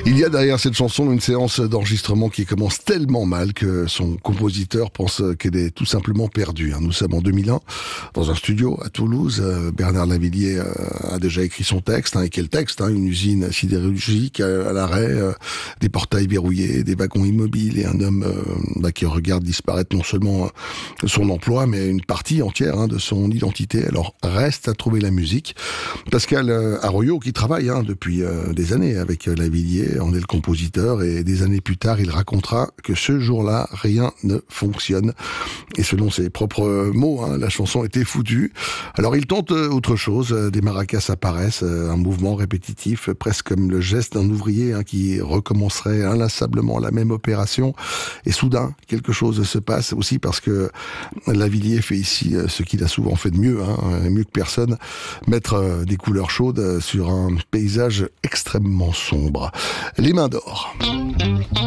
Il y a derrière cette chanson une séance d'enregistrement qui commence tellement mal que son compositeur pense qu'elle est tout simplement perdue. Nous sommes en 2001, dans un studio à Toulouse. Bernard Lavilliers a déjà écrit son texte. Et quel texte, une usine sidérurgique à l'arrêt, des portails verrouillés, des wagons immobiles et un homme qui regarde disparaître non seulement son emploi, mais une partie entière de son identité. Alors reste à trouver la musique. Pascal Arroyo, qui travaille depuis des années avec Lavilliers, en est le compositeur, et des années plus tard, il racontera que ce jour-là, rien ne fonctionne. Et selon ses propres mots, la chanson était foutue. Alors il tente autre chose, des maracas apparaissent, un mouvement répétitif, presque comme le geste d'un ouvrier qui recommencerait inlassablement la même opération. Et soudain, quelque chose se passe aussi parce que Lavilliers fait ici ce qu'il a souvent fait de mieux, mieux que personne, mettre des couleurs chaudes sur un paysage extrêmement sombre. Les mains d'or.